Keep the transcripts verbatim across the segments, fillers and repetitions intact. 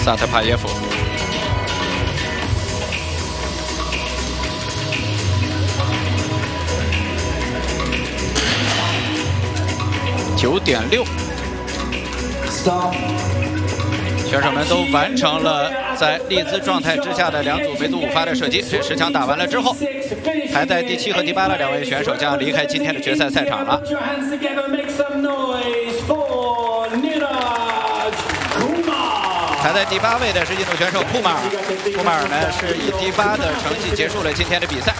萨特帕耶夫。九点六。 选手们都完成了在立姿状态之下的两组每组五发的射击。这十强打完了之后，排在第七和第八的两位选手将离开今天的决赛赛场了。排在第八位的是印度选手库马尔，库马尔呢是以第八的成绩结束了今天的比赛。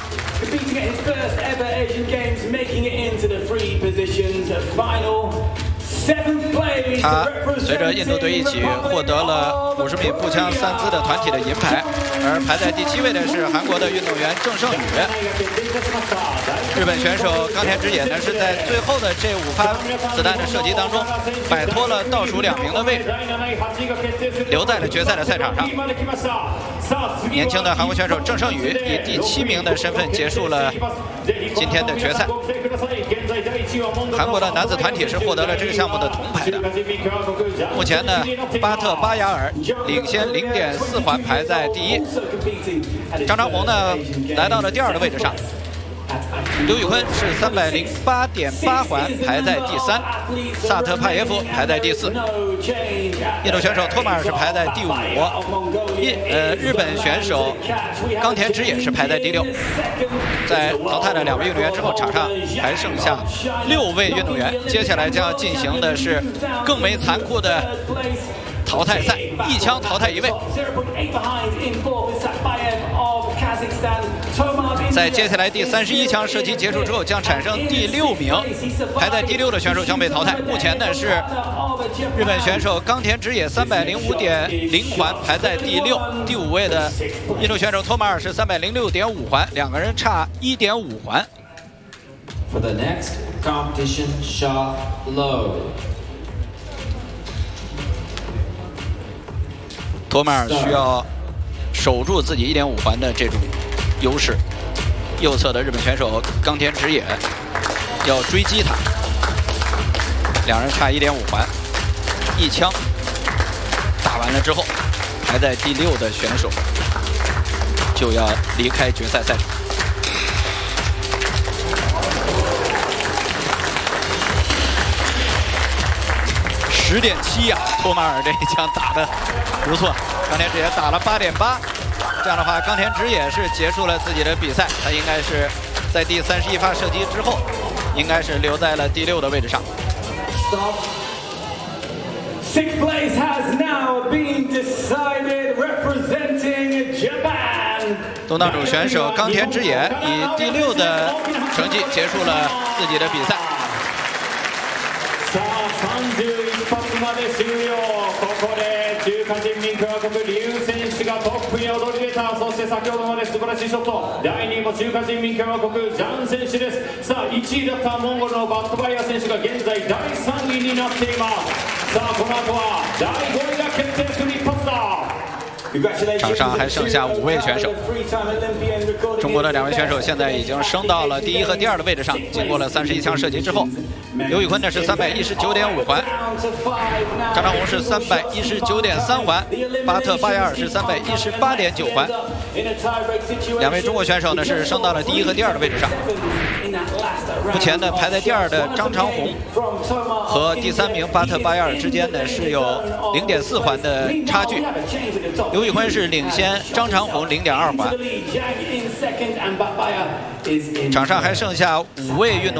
他随着印度队一起获得了五十米步枪三姿的团体的银牌，而排在第七位的是韩国的运动员郑胜宇。日本选手冈田直也呢是在最后的这五发子弹的射击当中，摆脱了倒数两名的位置，留在了决赛的赛场上。年轻的韩国选手郑胜宇以第七名的身份结束了今天的决赛。韩国的男子团体是获得了这个项目的铜牌的。目前呢，巴特巴雅尔领先零点四环排在第一，张长宏呢来到了第二的位置上。 刘宇坤是三百零八点八环排在第三，萨特帕耶夫排在第四，印度选手托马尔是排在第五，印呃日本选手冈田直也是排在第六。在淘汰了两位运动员之后，场上还剩下六位运动员，接下来将要进行的是更为残酷的淘汰赛，一枪淘汰一位。 在接下来第三十一枪射击结束之后，将产生第六名，排在第六的选手将被淘汰。目前呢是日本选手冈田直也三百零五点零环排在第六，第五位的印度选手托马尔是三百零六点五环，两个人差一点五环。 For the next competition shot load. 托马尔需要守住自己一点五环的这种优势。 右侧的日本选手冈田直也要追击他，两人差一点五环，一枪打完了之后，排在第六的选手就要离开决赛赛场。十点七呀，托马尔这一枪打得不错，冈田直也打了八点八。 这样的话，冈田直也是结束了自己的比赛。他应该是在第三十一发射击之后，应该是留在了第六的位置上。 Sixth place has now been decided, representing Japan. 东道主选手冈田直也以第六的成绩结束了自己的比赛。 さあ、さんじゅういち発まで終了。ここで中華人民共和国リュウ選手がトップに躍り出た。そして先ほどまで素晴らしいショット。だいにいも中華人民共和国ジャン選手です。さあ、いちいだったモンゴルのバットバイア選手が現在だいさんいになっています。さあ、この後はだいごいが決定する一発だ。 场上还剩下五位选手，中国的两位选手现在已经升到了第一和第二的位置上。经过了三十一枪射击之后，刘宇坤呢是三百一十九点五环，张长宏是三百一十九点三环，巴特巴雅尔是三百一十八点九环。两位中国选手呢是升到了第一和第二的位置上。目前呢排在第二的张长宏和第三名巴特巴雅尔之间呢是有零点四环的差距。刘宇坤是领先张长宏零点二环。场上还剩下五位运动员。